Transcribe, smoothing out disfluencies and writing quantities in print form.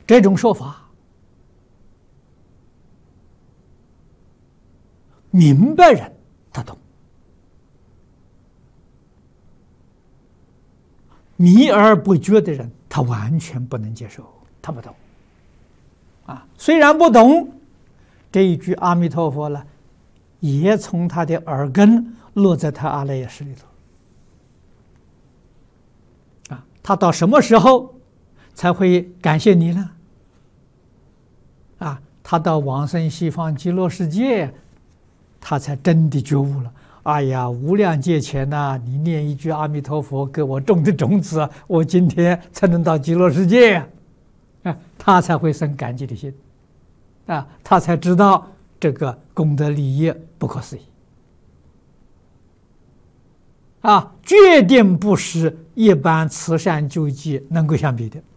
这种说法，明白人他懂，迷而不觉的人他完全不能接受，他不懂。虽然不懂这一句阿弥陀佛了，也从他的耳根落在他阿赖耶识里头。他到什么时候才会感谢你呢？他到往生西方极乐世界，他才真的觉悟了。哎呀，无量劫前呐，你念一句阿弥陀佛给我种的种子，我今天才能到极乐世界他才会生感激的心他才知道这个功德利益不可思议决定不是一般慈善救济能够相比的。